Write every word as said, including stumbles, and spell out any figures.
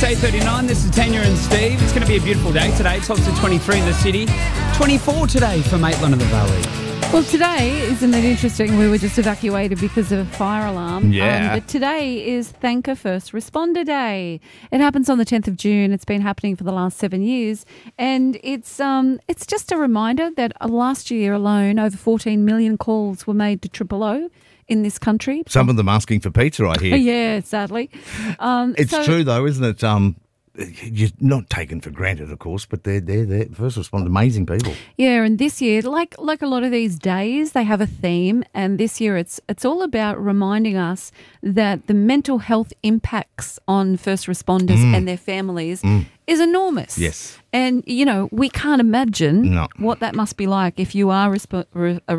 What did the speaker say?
eight thirty-nine. This is Tanya and Steve. It's going to be a beautiful day today. It's up to twenty-three in the city. twenty-four today for Maitland of the Valley. Well, today, isn't it interesting? We were just evacuated because of a fire alarm. Yeah. Um, but today is Thank a First Responder Day. It happens on the tenth of June. It's been happening for the last seven years. And it's um it's just a reminder that uh, last year alone, over fourteen million calls were made to Triple O in this country. Some of them asking for pizza, I hear. Yeah, sadly. Um, It's so- true, though, isn't it? Um, you're not taken for granted, of course, but they're, they're, they're first responders, amazing people. Yeah, and this year, like like a lot of these days, they have a theme, and this year it's it's all about reminding us that the mental health impacts on first responders Mm. and their families is enormous. Yes. And, you know, we can't imagine No. what that must be like if you are resp- re- a